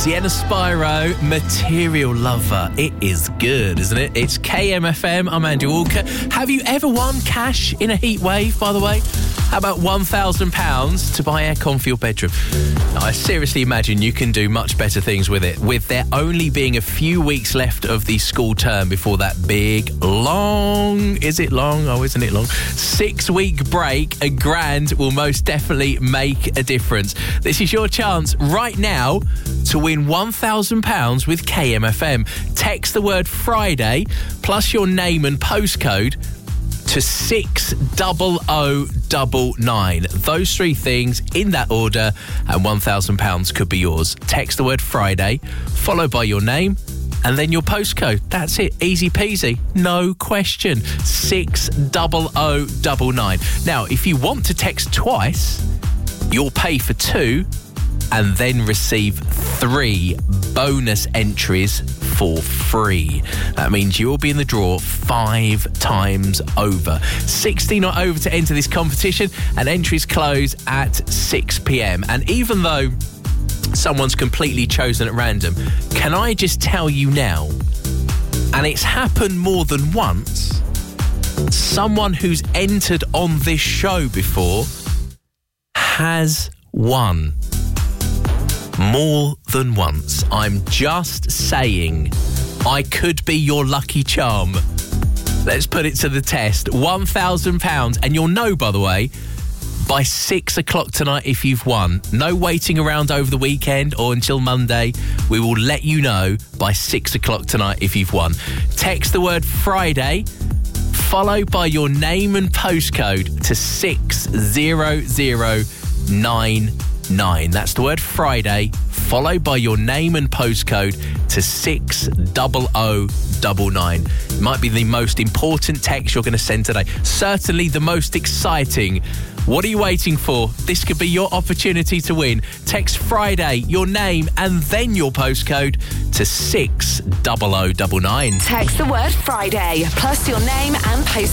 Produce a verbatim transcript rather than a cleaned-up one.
Sienna Spyro, Material Lover. It is good, isn't it? It's K M F M. I'm Andy Walker. Have you ever won cash in a heat wave, by the way? How about one thousand pounds to buy aircon for your bedroom? I seriously imagine you can do much better things with it, with there only being a few weeks left of the school term before that big, long, is it long? Oh, isn't it long? Six-week break. A grand will most definitely make a difference. This is your chance right now to win one thousand pounds with K M F M. Text the word Friday plus your name and postcode to six double oh double nine. Those three things in that order and one thousand pounds could be yours. Text the word Friday followed by your name and then your postcode. That's it. Easy peasy. No question. six double oh double nine. Now, if you want to text twice, you'll pay for two and then receive three bonus entries for free. That means you'll be in the draw five times over. sixty not over to enter this competition, and entries close at six p.m. And even though someone's completely chosen at random, can I just tell you now, and it's happened more than once, someone who's entered on this show before has won. More than once. I'm just saying I could be your lucky charm. Let's put it to the test. one thousand pounds. And you'll know, by the way, by six o'clock tonight if you've won. No waiting around over the weekend or until Monday. We will let you know by six o'clock tonight if you've won. Text the word Friday followed by your name and postcode to six zero zero nine nine. That's the word Friday followed by your name and postcode to six double oh double nine. It might be the most important text you're going to send today. Certainly the most exciting. What are you waiting for? This could be your opportunity to win. Text Friday, your name and then your postcode to six double oh double nine. Text the word Friday plus your name and postcode